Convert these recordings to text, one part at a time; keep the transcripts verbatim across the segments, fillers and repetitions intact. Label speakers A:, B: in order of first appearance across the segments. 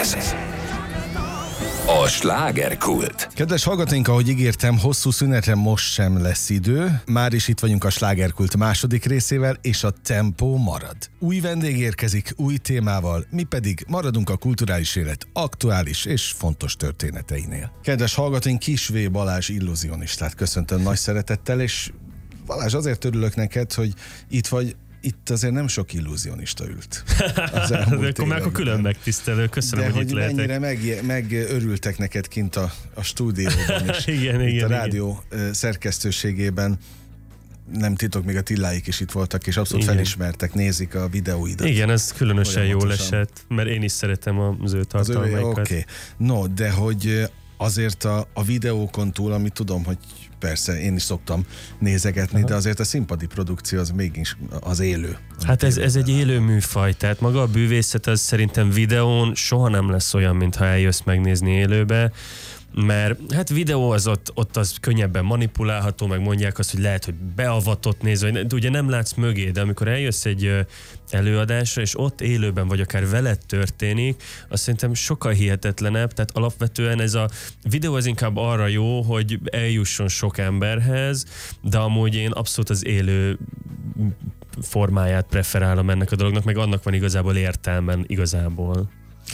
A: Ez a slágerkult.
B: Kedves hallgatóink, ahogy ígértem, hosszú szünetre most sem lesz idő. Már is itt vagyunk a slágerkult második részével, és a tempó marad. Új vendég érkezik, új témával, mi pedig maradunk a kulturális élet aktuális és fontos történeteinél. Kedves hallgatóink, Kis V. Balázs illúzionistát köszöntöm nagy szeretettel, és Balázs, azért örülök neked, hogy itt vagy. Itt azért nem sok illúzionista ült.
C: De akkor már akkor külön megtisztelő. Köszönöm,
B: de
C: hogy,
B: hogy
C: itt lehetek.
B: mennyire meg, megörültek neked kint a, a stúdióban is.
C: igen,
B: itt
C: igen,
B: a rádió igen. szerkesztőségében. Nem titok, még a Tilláik is itt voltak, és abszolút igen. felismertek, nézik a videóidat.
C: Igen, ez különösen jól esett, mert én is szeretem az ő tartalmaikat.
B: Oké. Okay. No, de hogy azért a, a videókon túl, amit tudom, hogy persze én is szoktam nézegetni, aha. de azért a színpadi produkció az mégis az élő.
C: Hát ez, ez egy élő műfaj, tehát maga a bűvészet az szerintem videón soha nem lesz olyan, mintha eljössz megnézni élőbe, mert hát videó az ott, ott az könnyebben manipulálható, meg mondják azt, hogy lehet, hogy beavatott néző, de ugye nem látsz mögé, de amikor eljössz egy előadásra, és ott élőben vagy akár veled történik, azt szerintem sokkal hihetetlenebb, tehát alapvetően ez a videó az inkább arra jó, hogy eljusson sok emberhez, de amúgy én abszolút az élő formáját preferálom ennek a dolognak, meg annak van igazából értelmen igazából.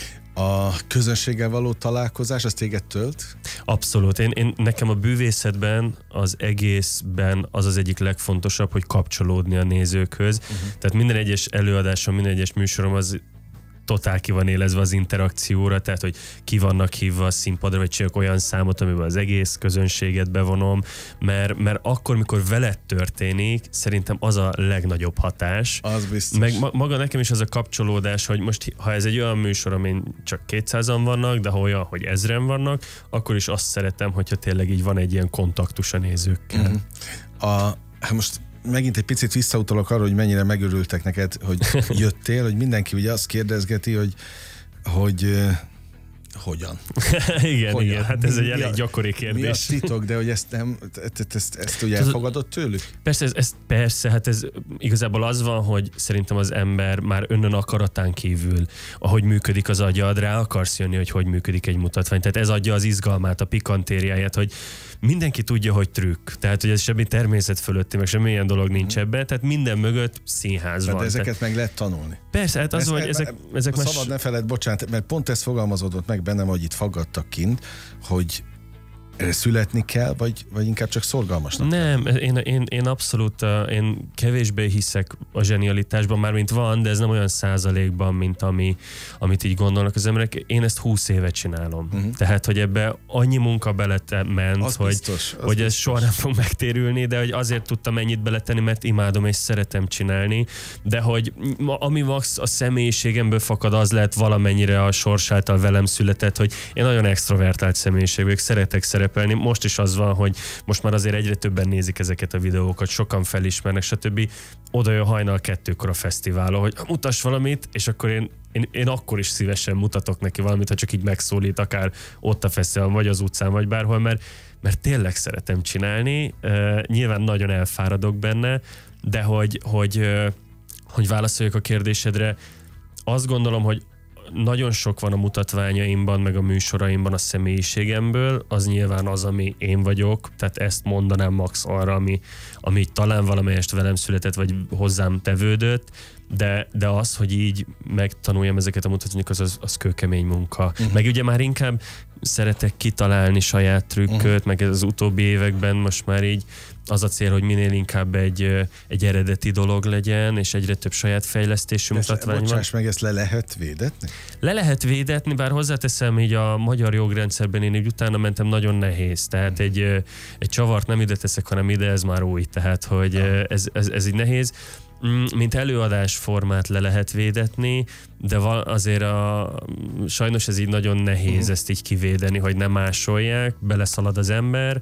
B: A közönséggel való találkozás, az téged tölt?
C: Abszolút. Én, én, nekem a bűvészetben, az egészben az az egyik legfontosabb, hogy kapcsolódni a nézőkhöz. Uh-huh. Tehát minden egyes előadásom, minden egyes műsorom az totál ki van élezve az interakcióra, tehát hogy ki vannak hívva a színpadra, vagy csak olyan számot, amiben az egész közönséget bevonom, mert, mert akkor, mikor veled történik, szerintem az a legnagyobb hatás.
B: Az biztos.
C: Meg ma, maga nekem is az a kapcsolódás, hogy most, ha ez egy olyan műsor, amin csak kétszázan vannak, de ha olyan, hogy ezren vannak, akkor is azt szeretem, hogyha tényleg így van egy ilyen kontaktus a nézőkkel.
B: Uh-huh. A, most megint egy picit visszautalok arra, hogy mennyire megörültek neked, hogy jöttél, hogy mindenki ugye azt kérdezgeti, hogy, hogy uh, hogyan?
C: igen, hogyan? igen, hát ez
B: mi,
C: egy elég gyakori kérdés.
B: Mi a titok, de hogy ezt nem, ezt, ezt, ezt ugye elfogadott tőlük?
C: Persze, ez, ez, persze, hát ez igazából az van, hogy szerintem az ember már önnön akaratán kívül, ahogy működik az agyad, rá akarsz jönni, hogy hogy működik egy mutatvány. Tehát ez adja az izgalmát, a pikantériáját, hogy mindenki tudja, hogy trükk. Tehát, hogy ez semmi természet fölötti, meg semmi ilyen dolog nincs hmm. ebben, tehát minden mögött színház
B: de
C: van.
B: De ezeket
C: tehát...
B: meg lehet tanulni.
C: Persze, hát az, ez, hogy ezek, ezek
B: szabad más... ne feled, bocsánat, mert pont ez fogalmazódott meg bennem, hogy itt faggattak kint, hogy születni kell, vagy, vagy inkább csak szorgalmasnak?
C: Nem, én, én, én abszolút, én kevésbé hiszek a zsenialitásban, mármint van, de ez nem olyan százalékban, mint ami, amit így gondolnak az emberek. Én ezt húsz évet csinálom. Uh-huh. Tehát, hogy ebbe annyi munka belement, az hogy, biztos, hogy biztos. Ez soha nem fog megtérülni, de hogy azért tudtam ennyit beletenni, mert imádom és szeretem csinálni, de hogy ami max a személyiségemből fakad, az lehet valamennyire a sors által velem született, hogy én nagyon extrovertált személyiség vagyok, szeretek szerepelni. Most is az van, hogy most már azért egyre többen nézik ezeket a videókat, sokan felismernek, stb. Oda jön hajnal kettőkor a fesztiválon, hogy mutass valamit, és akkor én, én, én akkor is szívesen mutatok neki valamit, ha csak így megszólít, akár ott a fesztiválon, vagy az utcán, vagy bárhol, mert, mert tényleg szeretem csinálni. Uh, nyilván nagyon elfáradok benne, de hogy, hogy, uh, hogy válaszoljak a kérdésedre, azt gondolom, hogy nagyon sok van a mutatványaimban, meg a műsoraimban a személyiségemből, az nyilván az, ami én vagyok, tehát ezt mondanám max arra, ami, ami talán valamelyest velem született, vagy hozzám tevődött, de, de az, hogy így megtanuljam ezeket a mutatványokat, az, az kőkemény munka. Uh-huh. Meg ugye már inkább szeretek kitalálni saját trükköt, uh-huh. meg ez az utóbbi években most már így az a cél, hogy minél inkább egy, egy eredeti dolog legyen, és egyre több saját fejlesztésű mutatvány van.
B: Bocsáss meg, ezt le lehet védetni?
C: Le lehet védetni, bár hozzáteszem, így a magyar jogrendszerben én így utána mentem, nagyon nehéz. Tehát egy, egy csavart nem ide teszek, hanem ide, ez már új. Tehát, hogy ez, ez, ez így nehéz. Mint előadásformát le lehet védetni, de azért a, sajnos ez így nagyon nehéz uh-huh. ezt így kivédeni, hogy nem másolják, beleszalad az ember,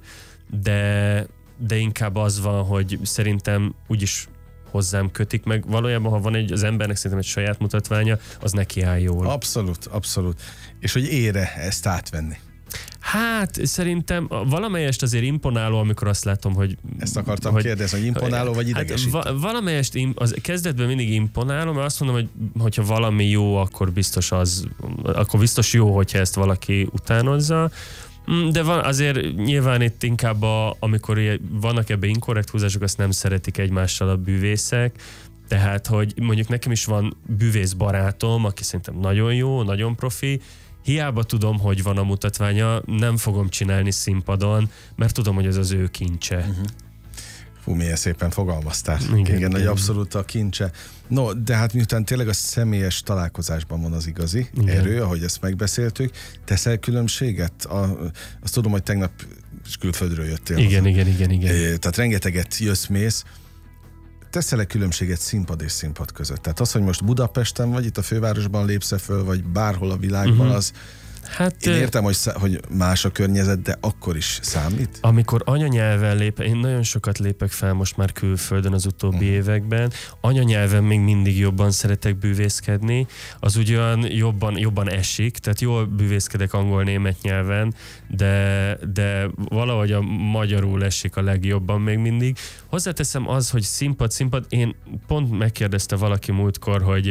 C: de de inkább az van, hogy szerintem úgyis hozzám kötik meg. Valójában, ha van egy, az embernek szerintem egy saját mutatványa, az neki áll jól.
B: Abszolút, abszolút. És hogy ére ezt átvenni?
C: Hát szerintem valamelyest azért imponáló, amikor azt látom, hogy...
B: Ezt akartam
C: hogy,
B: kérdezni, hogy imponáló vagy idegesítő?
C: Hát, va- valamelyest im- az kezdetben mindig imponáló, mert azt mondom, hogy hogyha valami jó, akkor biztos az, akkor biztos jó, hogyha ezt valaki utánozza. De van, azért nyilván itt inkább, a, amikor vannak ebbe inkorrekt húzások, azt nem szeretik egymással a bűvészek. Tehát, hogy mondjuk nekem is van bűvész barátom, aki szerintem nagyon jó, nagyon profi, hiába tudom, hogy van a mutatványa, nem fogom csinálni színpadon, mert tudom, hogy ez az ő kincse. Uh-huh.
B: Fú, milyen szépen fogalmaztál.
C: Igen,
B: igen,
C: igen.
B: hogy abszolút a kincse. No, de hát miután tényleg a személyes találkozásban van az igazi igen. erő, ahogy ezt megbeszéltük, teszel különbséget? A, azt tudom, hogy tegnap külföldről jöttél.
C: Igen,
B: hozzá.
C: igen, igen, igen.
B: É, tehát rengeteget jössz-mész. Teszel-e különbséget színpad és színpad között? Tehát az, hogy most Budapesten vagy, itt a fővárosban lépsz föl, vagy bárhol a világban, uh-huh. az... Hát, én értem, hogy, hogy más a környezet, de akkor is számít?
C: Amikor anyanyelven lép, én nagyon sokat lépek fel most már külföldön az utóbbi uh-huh. években, anyanyelven még mindig jobban szeretek bűvészkedni, az ugyan jobban, jobban esik, tehát jól bűvészkedek angol-német nyelven, de, de valahogy a magyarul esik a legjobban még mindig. Hozzáteszem az, hogy színpad, színpad, én pont megkérdezte valaki múltkor, hogy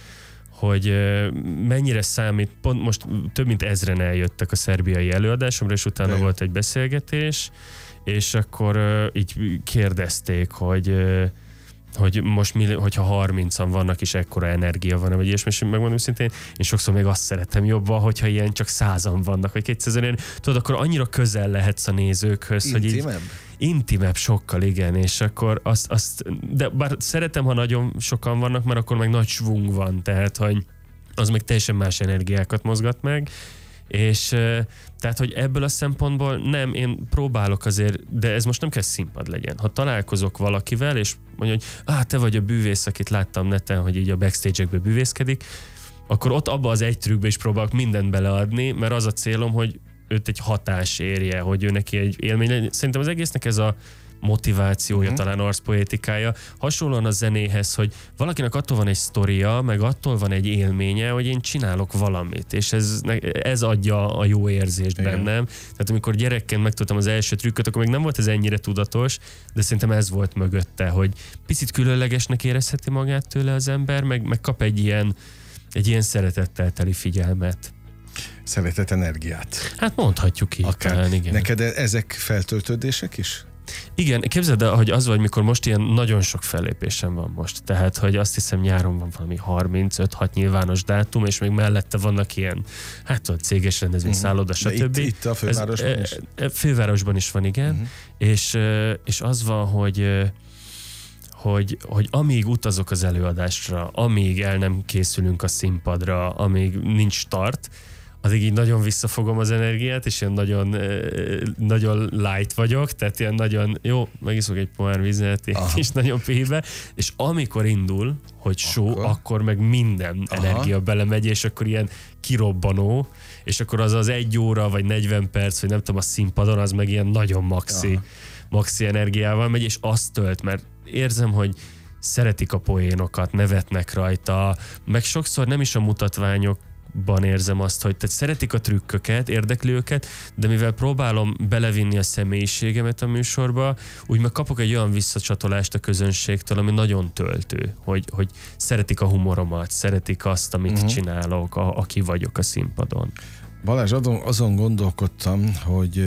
C: hogy mennyire számít, pont most több mint ezren eljöttek a szerbiai előadásomra, és utána volt egy beszélgetés, és akkor így kérdezték, hogy hogy most mi, hogyha harmincan vannak, és ekkora energia van, vagy ilyesmi, és megmondom szintén, én sokszor még azt szeretem jobban, hogyha ilyen csak százan vannak, vagy kétszázan, tudod, akkor annyira közel lehetsz a nézőkhöz,
B: intimebb?
C: hogy így intimebb sokkal, igen, és akkor azt, azt, de bár szeretem, ha nagyon sokan vannak, mert akkor meg nagy svung van, tehát, hogy az meg teljesen más energiákat mozgat meg, és tehát, hogy ebből a szempontból nem, én próbálok azért, de ez most nem kell színpad legyen. Ha találkozok valakivel, és mondja, hogy ah, te vagy a bűvész, akit láttam neten, hogy így a backstage-ekbe bűvészkedik, akkor ott abba az egy trükkbe is próbálok mindent beleadni, mert az a célom, hogy őt egy hatás érje, hogy ő neki egy élmény legyen. Szerintem az egésznek ez a motivációja, uh-huh. talán arszpoétikája. Hasonlóan a zenéhez, hogy valakinek attól van egy sztoria, meg attól van egy élménye, hogy én csinálok valamit, és ez, ez adja a jó érzést igen. bennem. Tehát amikor gyerekként megtudtam az első trükköt, akkor még nem volt ez ennyire tudatos, de szerintem ez volt mögötte, hogy picit különlegesnek érezheti magát tőle az ember, meg, meg kap egy ilyen, egy ilyen szeretettel teli figyelmet.
B: Szeretet energiát.
C: Hát mondhatjuk így.
B: Akár.
C: Talán, igen.
B: Neked ezek feltöltődések is?
C: Igen, képzeld el, hogy az vagy, mikor most ilyen nagyon sok fellépésem van most. Tehát, hogy azt hiszem nyáron van valami harmincöt-hat nyilvános dátum, és még mellette vannak ilyen, hát ott céges rendezvény, uh-huh. szálloda, stb.
B: Itt, itt a fővárosban Ez, is?
C: E, fővárosban is van, igen. Uh-huh. És, és az van, hogy Hogy, hogy amíg utazok az előadásra, amíg el nem készülünk a színpadra, amíg nincs start, addig így nagyon visszafogom az energiát, és ilyen nagyon, nagyon light vagyok, tehát ilyen nagyon, jó, megiszok egy pohár vizet, és nagyon pihibe, és amikor indul, hogy show, akkor, akkor meg minden aha. energia belemegy, és akkor ilyen kirobbanó, és akkor az az egy óra, vagy negyven perc, vagy nem tudom, a színpadon, az meg ilyen nagyon maxi, aha. maxi energiával megy, és azt tölt, mert érzem, hogy szeretik a poénokat, nevetnek rajta, meg sokszor nem is a mutatványokban érzem azt, hogy tehát szeretik a trükköket, érdekli őket, de mivel próbálom belevinni a személyiségemet a műsorba, úgy meg kapok egy olyan visszacsatolást a közönségtől, ami nagyon töltő, hogy, hogy szeretik a humoromat, szeretik azt, amit uh-huh. csinálok, a, aki vagyok a színpadon.
B: Balázs, azon gondolkodtam, hogy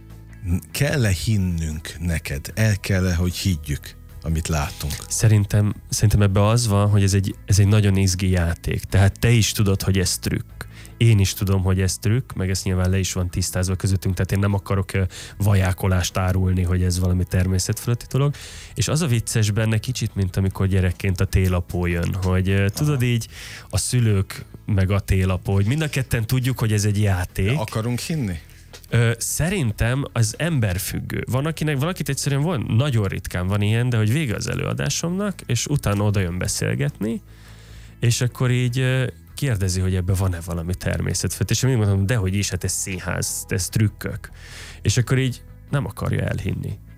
B: kell-e hinnünk neked, el kell-e, hogy higgyük, amit látunk? Szerintem,
C: szerintem ebben az van, hogy ez egy, ez egy nagyon izgi játék. Tehát te is tudod, hogy ez trükk. Én is tudom, hogy ez trükk, meg ezt nyilván le is van tisztázva közöttünk, tehát én nem akarok vajákolást árulni, hogy ez valami természetfeletti dolog. És az a vicces benne kicsit, mint amikor gyerekként a télapó jön, hogy tudod így a szülők meg a télapó, hogy mind a ketten tudjuk, hogy ez egy játék.
B: De akarunk hinni?
C: Ö, szerintem az emberfüggő. Van akinek, valakit egyszerűen van, nagyon ritkán van ilyen, de hogy vége az előadásomnak, és utána oda jön beszélgetni, és akkor így kérdezi, hogy ebben van-e valami természetfeletti, és én mindig mondom, dehogy is, hát ez színház, ez trükkök. És akkor így nem akarja elhinni.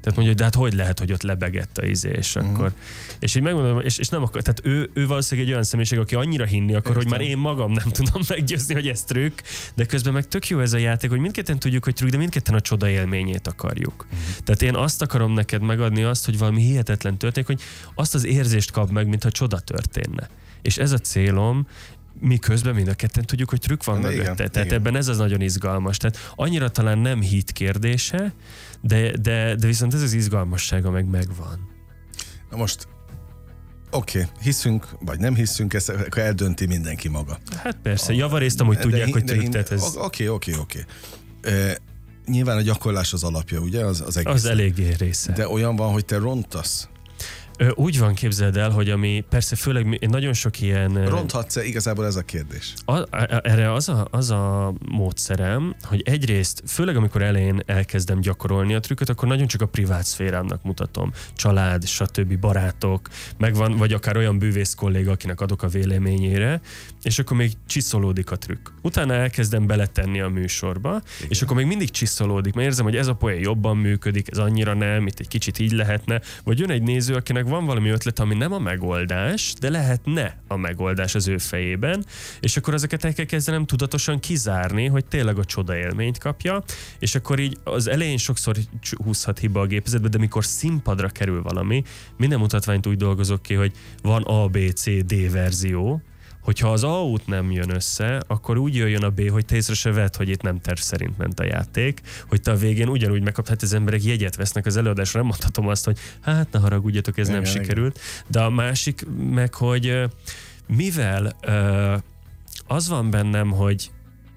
C: Tehát mondja, hogy de hát hogy lehet, hogy ott lebegett a izé, és uh-huh. akkor... És így megmondom, és, és nem akar, tehát ő, ő valószínűleg egy olyan személyiség, aki annyira hinni akar, Értem. hogy már én magam nem tudom meggyőzni, hogy ez trükk, de közben meg tök jó ez a játék, hogy mindketten tudjuk, hogy trükk, de mindketten a csoda élményét akarjuk. Uh-huh. Tehát én azt akarom neked megadni azt, hogy valami hihetetlen történik, hogy azt az érzést kap meg, mintha csoda történne. És ez a célom, miközben mind a ketten tudjuk, hogy trükk van mögötte. Tehát igen. ebben ez az nagyon izgalmas. Tehát annyira talán nem hit kérdése, de, de, de viszont ez az izgalmassága meg megvan.
B: Na most, oké, okay, hiszünk, vagy nem hiszünk, ezt akkor eldönti mindenki maga.
C: Hát persze, javarészt amúgy tudják,
B: hin,
C: hogy trükk, tehát ez...
B: Oké, oké, oké. Nyilván a gyakorlás az alapja, ugye? Az, az,
C: az eléggé része.
B: De olyan van, hogy te rontasz.
C: Úgy van, képzeld el, hogy ami persze főleg nagyon sok ilyen...
B: Ronthatsz-e? Igazából ez a kérdés.
C: A, a, erre az a, az a módszerem, hogy egyrészt, főleg amikor elején elkezdem gyakorolni a trükköt, akkor nagyon csak a privát szférámnak mutatom. Család, stb. Barátok, megvan, vagy akár olyan bűvész kolléga, akinek adok a véleményére, és akkor még csiszolódik a trükk. Utána elkezdem beletenni a műsorba, igen. és akkor még mindig csiszolódik, mert érzem, hogy ez a poén jobban működik, ez annyira nem, itt egy kicsit így lehetne, vagy jön egy néző, akinek van valami ötlet, ami nem a megoldás, de lehetne a megoldás az ő fejében, és akkor ezeket el kell kezdenem tudatosan kizárni, hogy tényleg a csoda élményt kapja, és akkor így az elején sokszor húzhat hiba a gépezetbe, de mikor színpadra kerül valami, minden mutatványt úgy dolgozok ki, hogy van A, B, C, D verzió, hogyha az A út nem jön össze, akkor úgy jöjjön a B, hogy te észre se vedd, hogy itt nem terv szerint ment a játék, hogy te a végén ugyanúgy megkapd, hát az emberek jegyet vesznek az előadásra, nem mondhatom azt, hogy hát ne haragudjatok, ez igen, nem igen. sikerült. De a másik meg, hogy mivel az van bennem, hogy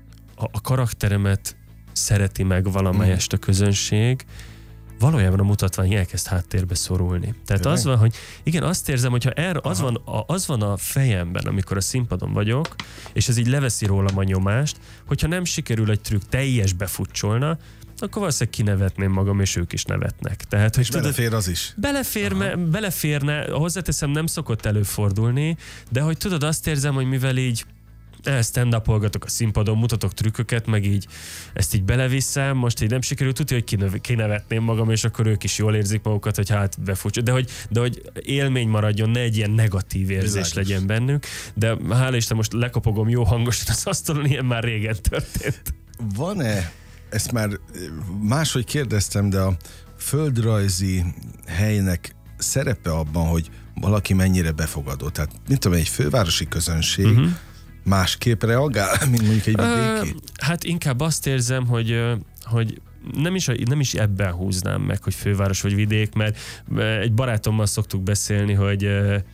C: a karakteremet szereti meg valamelyest a közönség, valójában a mutatvány elkezd háttérbe szorulni. Tehát Tényleg? az van, hogy igen, azt érzem, hogyha erre, az, van a, az van a fejemben, amikor a színpadon vagyok, és ez így leveszi rólam a nyomást, hogyha nem sikerül egy trükk teljes befutcsolna, akkor valószínűleg kinevetném magam, és ők is nevetnek. Tehát,
B: és hogy belefér tudod, az is.
C: Beleférne, beleférne, hozzáteszem, nem szokott előfordulni, de hogy tudod, azt érzem, hogy mivel így stand-upolgatok a színpadon, mutatok trükköket, meg így ezt így beleviszem, most így nem sikerült, tudja, hogy kinevetném magam, és akkor ők is jól érzik magukat, hogy hát befutja. De hogy, de hogy élmény maradjon, ne egy ilyen negatív érzés Világos. legyen bennük. De hála Isten, most lekopogom jó hangosan az asztalon, ilyen már régen történt.
B: Van-e, ezt már máshogy kérdeztem, de a földrajzi helynek szerepe abban, hogy valaki mennyire befogadó? Tehát, mint tudom, egy fővárosi közönség, uh-huh. másképp reagál, mint mondjuk egy vidéki?
C: Uh, hát inkább azt érzem, hogy, hogy nem is, nem is ebben húznám meg, hogy főváros vagy vidék, mert egy barátommal szoktuk beszélni, hogy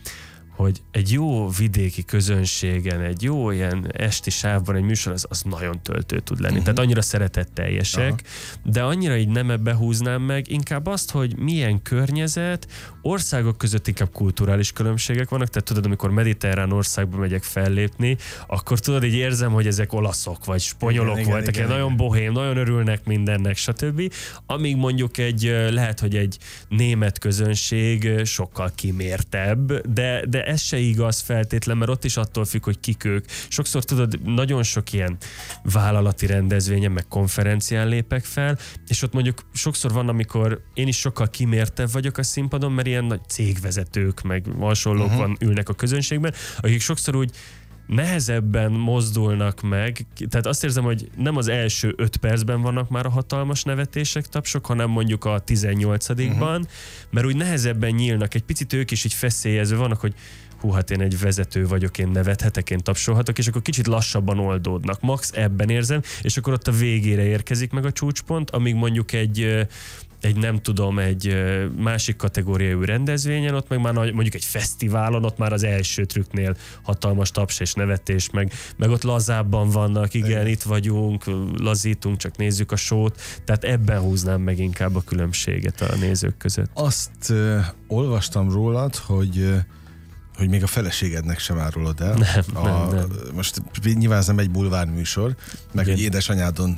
C: hogy egy jó vidéki közönségen, egy jó ilyen esti sávban egy műsor, az, az nagyon töltő tud lenni. Uh-huh. Tehát annyira szeretetteljesek, Aha. de annyira így nem ebbe húznám meg, inkább azt, hogy milyen környezet, országok között inkább kulturális különbségek vannak, tehát tudod, amikor mediterrán országba megyek fellépni, akkor tudod, így érzem, hogy ezek olaszok, vagy spanyolok igen, voltak, igen, igen, nagyon igen. bohém, nagyon örülnek mindennek, stb. Amíg mondjuk egy, lehet, hogy egy német közönség sokkal kimértebb, de, de ez se igaz feltétlen, mert ott is attól függ, hogy kik ők. Sokszor tudod, nagyon sok ilyen vállalati rendezvényen, meg konferencián lépek fel, és ott mondjuk sokszor van, amikor én is sokkal kimértebb vagyok a színpadon, mert ilyen nagy cégvezetők, meg hasonlók uh-huh. van, ülnek a közönségben, akik sokszor úgy nehezebben mozdulnak meg, tehát azt érzem, hogy nem az első öt percben vannak már a hatalmas nevetések, tapsok, hanem mondjuk a tizennyolcadikban, uh-huh. mert úgy nehezebben nyílnak, egy picit ők is így feszélyező vannak, hogy hú, hát én egy vezető vagyok, én nevethetek, én tapsolhatok, és akkor kicsit lassabban oldódnak. Max ebben érzem, és akkor ott a végére érkezik meg a csúcspont, amíg mondjuk egy egy nem tudom, egy másik kategóriájú rendezvényen, ott meg már mondjuk egy fesztiválon, ott már az első trükknél hatalmas taps és nevetés, meg, meg ott lazábban vannak, igen, igen, itt vagyunk, lazítunk, csak nézzük a sót, tehát ebben húznám meg inkább a különbséget a nézők között.
B: Azt uh, olvastam rólad, hogy uh, hogy még a feleségednek sem árulod el.
C: Nem,
B: a,
C: nem, nem.
B: Most nyilván ez nem egy bulvárműsor, meg igen. hogy édesanyádon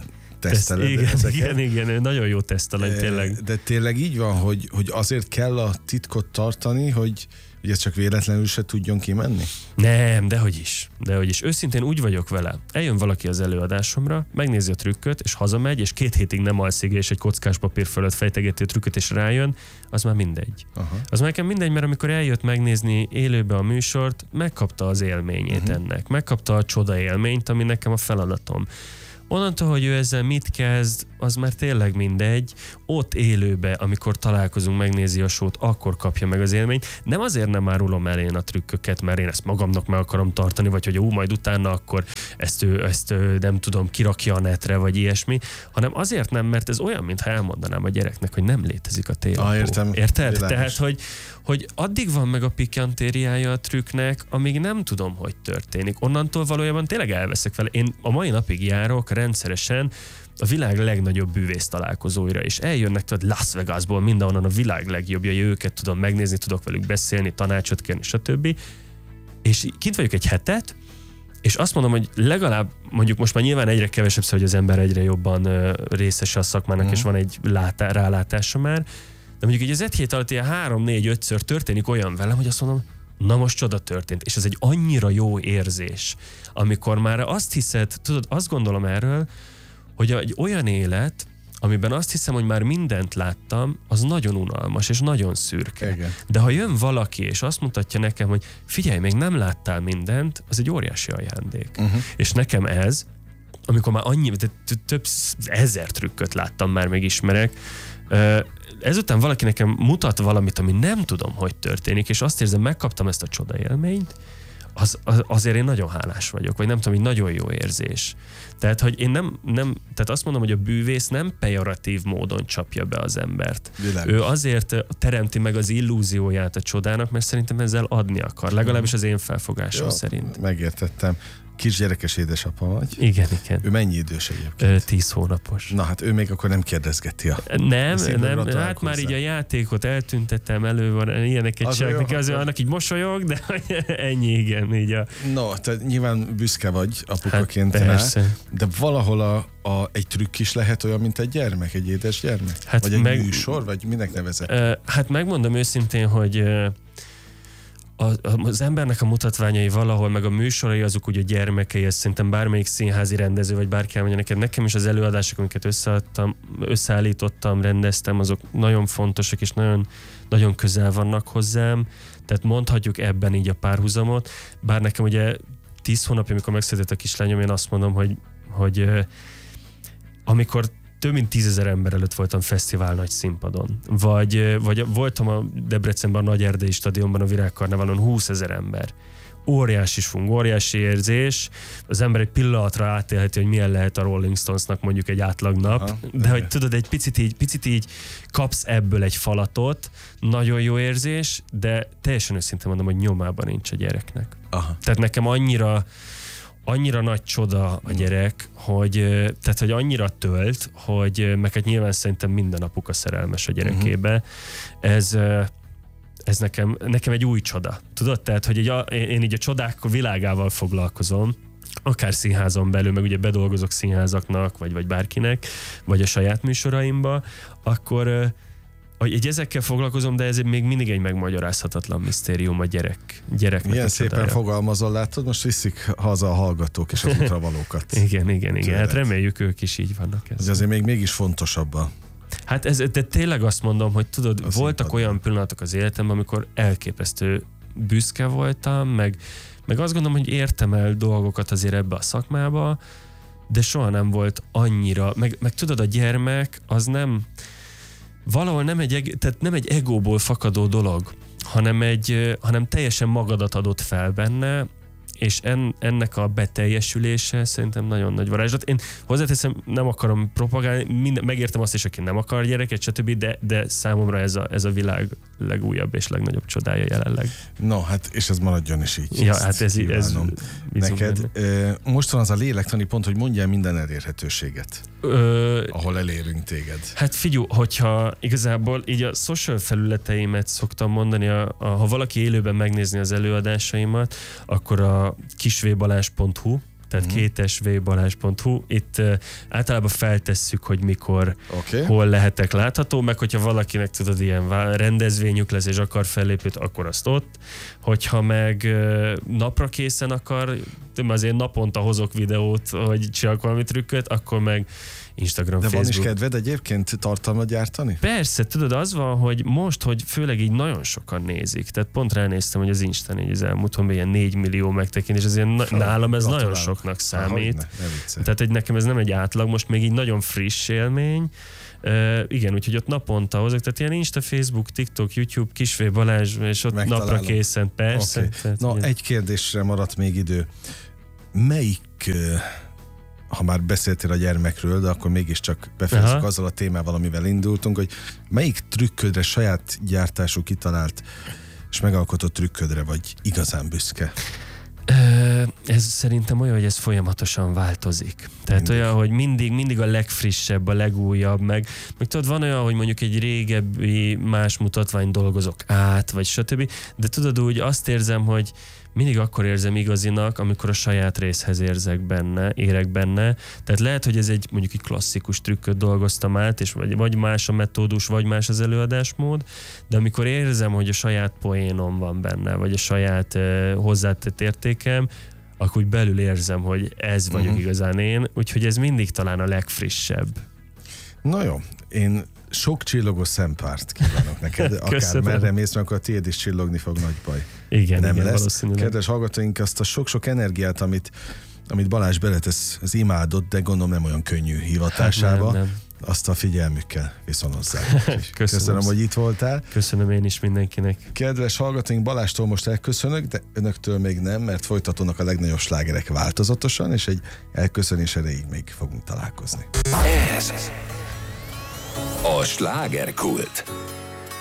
B: teszteled
C: igen,
B: ezeket.
C: Igen, igen, nagyon jó teszteled, tényleg.
B: De tényleg így van, hogy, hogy azért kell a titkot tartani, hogy, hogy ez csak véletlenül se tudjon kimenni?
C: Nem, dehogy is. Dehogy is. Őszintén úgy vagyok vele. Eljön valaki az előadásomra, megnézi a trükköt, és hazamegy, és két hétig nem alszik, és egy kockás papír fölött fejtegeti a trükköt, és rájön, az már mindegy. Aha. Az már nekem mindegy, mert amikor eljött megnézni élőbe a műsort, megkapta az élményét uh-huh. ennek. Megkapta a csoda élményt, ami nekem a feladatom. Onnantól, hogy ő ezzel mit kezd, az már tényleg mindegy. Ott élőbe, amikor találkozunk, megnézi a sót, akkor kapja meg az élményt. Nem azért nem árulom el én a trükköket, mert én ezt magamnak meg akarom tartani, vagy hogy ú, majd utána akkor ezt, ő, ezt ő, nem tudom, kirakja a netre, vagy ilyesmi, hanem azért nem, mert ez olyan, mintha elmondanám a gyereknek, hogy nem létezik a télapó.
B: Ah, értem.
C: Érted? Világos. Tehát, hogy, hogy addig van meg a pikantériája a trükknek, amíg nem tudom, hogy történik. Onnantól valójában tényleg elveszek vele. Én a mai napig járok rendszeresen a világ legnagyobb bűvész találkozóira, és eljönnek tudod Las Vegasból, mindenhonnan a világ legjobbjai, őket tudom megnézni, tudok velük beszélni, tanácsot kérni, stb. És kint vagyok egy hetet, és azt mondom, hogy legalább, mondjuk most már nyilván egyre kevesebb, hogy az ember egyre jobban uh, részese a szakmának, mm. és van egy látá, rálátása már, de mondjuk így az egy hét alatt ilyen három, négy, ötször történik olyan velem, hogy azt mondom, na most csoda történt. És ez egy annyira jó érzés, amikor már azt hiszed, tudod, azt gondolom erről, hogy egy olyan élet, amiben azt hiszem, hogy már mindent láttam, az nagyon unalmas és nagyon szürke.
B: Igen.
C: De ha jön valaki, és azt mutatja nekem, hogy figyelj, még nem láttál mindent, az egy óriási ajándék. Uh-huh. És nekem ez, amikor már annyi, több ezer trükköt láttam, már meg ismerek, ezután valaki nekem mutat valamit, ami nem tudom, hogy történik, és azt érzem, megkaptam ezt a csoda élményt, az, az, azért én nagyon hálás vagyok, vagy nem tudom, hogy nagyon jó érzés. Tehát, hogy én nem, nem, tehát azt mondom, hogy a bűvész nem pejoratív módon csapja be az embert. Világos. Ő azért teremti meg az illúzióját a csodának, mert szerintem ezzel adni akar. Legalábbis az én felfogásom
B: jó, szerint. Megértettem. Kisgyerekes édesapa vagy?
C: Igen, igen.
B: Ő mennyi idős egyébként?
C: Tíz hónapos.
B: Na hát ő még akkor nem kérdezgeti a...
C: Nem, nem, hát már így a játékot eltüntettem, elő van, ilyeneket csinálják neki, az annak így mosolyog, de ennyi, igen, így a...
B: No, tehát nyilván büszke vagy apukaként hát, rá, de valahol a, a, egy trükk is lehet olyan, mint egy gyermek, egy édes gyermek? Hát vagy egy meg, műsor, vagy minek nevezett?
C: Hát megmondom őszintén, hogy az embernek a mutatványai valahol, meg a műsorai azok ugye a gyermekei, ezt szerintem bármelyik színházi rendező, vagy bárki elmondja neked. Nekem is az előadások, amiket összeadtam, összeállítottam, rendeztem, azok nagyon fontosak, és nagyon, nagyon közel vannak hozzám. Tehát mondhatjuk ebben így a párhuzamot. Bár nekem ugye tíz hónapja, amikor megszületett a kislányom, én azt mondom, hogy, hogy amikor több mint tízezer ember előtt voltam fesztivál nagy színpadon. Vagy, vagy voltam a Debrecenben, a Nagy Erdélyi stadionban, a Virágkarneválon húszezer ember. Óriási svung, óriási érzés. Az ember egy pillanatra átélheti, hogy milyen lehet a Rolling Stonesnak mondjuk egy átlag nap. Aha, de, de hogy tudod, egy picit így, picit így kapsz ebből egy falatot. Nagyon jó érzés, de teljesen őszintén mondom, hogy nyomában nincs a gyereknek. Aha. Tehát nekem annyira annyira nagy csoda a gyerek, hogy, tehát, hogy annyira tölt, hogy meg hát nyilván szerintem minden apuka szerelmes a gyerekébe. Uh-huh. Ez, ez nekem, nekem egy új csoda. Tudod? Tehát, hogy a, én így a csodák világával foglalkozom, akár színházon belül, meg ugye bedolgozok színházaknak, vagy, vagy bárkinek, vagy a saját műsoraimba, akkor hogy ezekkel foglalkozom, de ez még mindig egy megmagyarázhatatlan misztérium a gyerek, gyereknek.
B: Milyen
C: a
B: szépen
C: csodája.
B: Fogalmazol, látod, most viszik haza a hallgatók és az útravalókat.
C: igen, igen, igen. Hát reméljük, ők is így vannak.
B: Ez azért még mégis fontosabb a...
C: Hát ez, de tényleg azt mondom, hogy tudod, a voltak színpadban olyan pillanatok az életemben, amikor elképesztő büszke voltam, meg, meg azt gondolom, hogy értem el dolgokat azért ebbe a szakmába, de soha nem volt annyira, meg, meg tudod, a gyermek az nem... valahol nem egy, tehát nem egy egóból fakadó dolog, hanem, egy, hanem teljesen magadat adott fel benne, és en, ennek a beteljesülése szerintem nagyon nagy varázslat. Én hozzáteszem, nem akarom propagálni, minden, megértem azt is, aki nem akar gyereket, stb., de, de számomra ez a, ez a világ legújabb és legnagyobb csodája jelenleg.
B: No, hát és ez maradjon is így.
C: Ja, hát ez, ez
B: neked. Benne. Most van az a lélektani pont, hogy mondjál minden elérhetőséget, Ö, ahol elérünk téged.
C: Hát figyelj, hogyha igazából így a social felületeimet szoktam mondani, a, a, ha valaki élőben megnézni az előadásaimat, akkor a kisvébalázs pont hu, tehát mm-hmm. két s v balázs pont h u. Itt uh, általában feltesszük, hogy mikor,
B: okay.
C: hol lehetek látható, meg hogyha valakinek tudod, ilyen rendezvényük lesz, és akar fellépőt, akkor azt ott. Hogyha meg uh, napra készen akar, azért naponta hozok videót, hogy csinálok valami trükköt, akkor meg Instagram,
B: de
C: Facebook.
B: De van is kedved egyébként tartalmat gyártani?
C: Persze, tudod, az van, hogy most, hogy főleg így nagyon sokan nézik, tehát pont ránéztem, hogy az Instán így az elmúlt hónapban ilyen négy millió megtekintés, azért na- nálam ez nagyon soknak számít.
B: Há, ne, ne
C: tehát egy, nekem ez nem egy átlag, most még így nagyon friss élmény. Uh, igen, úgyhogy ott naponta hozok, tehát ilyen Insta, Facebook, TikTok, YouTube, Kisfé Balázs, és ott
B: megtalálom.
C: Napra készen, persze.
B: Okay.
C: Tehát,
B: Na,
C: ugye.
B: egy kérdésre maradt még idő. Melyik, ha már beszéltél a gyermekről, de akkor mégiscsak befejezzük Aha. azzal a témával, amivel indultunk, hogy melyik trükködre, saját gyártású kitalált és megalkotott trükködre vagy igazán büszke?
C: Ez szerintem olyan, hogy ez folyamatosan változik. Tehát mindig. Olyan, hogy mindig, mindig a legfrissebb, a legújabb, meg, meg tudod, van olyan, hogy mondjuk egy régebbi más mutatvány dolgozok át, vagy stb. De tudod úgy, azt érzem, hogy mindig akkor érzem igazinak, amikor a saját részhez érzek benne, érek benne. Tehát lehet, hogy ez egy mondjuk egy klasszikus trükköt dolgoztam át, és vagy, vagy más a metódus, vagy más az előadásmód, de amikor érzem, hogy a saját poénom van benne, vagy a saját uh, hozzátett értékem, akkor úgy belül érzem, hogy ez vagyok uh-huh. igazán én, úgyhogy ez mindig talán a legfrissebb.
B: Na jó, én sok csillogó szempárt kívánok neked, akár merre mész, mert akkor a tiéd is csillogni fog, nagy baj.
C: Igen,
B: nem
C: igen,
B: lesz.
C: Valószínűleg.
B: Kedves hallgatóink, azt a sok-sok energiát, amit, amit Balázs beletesz az imádott, de gondolom nem olyan könnyű hivatásába, hát nem, nem. azt a figyelmükkel viszonozzák. Köszönöm, Köszönöm, hogy itt voltál.
C: Köszönöm én is mindenkinek.
B: Kedves hallgatóink, Balástól most elköszönök, de önöktől még nem, mert folytatódnak a legnagyobb slágerek változatosan, és egy elköszönés erejéig még fogunk találkozni.
A: Ez a slágerkult.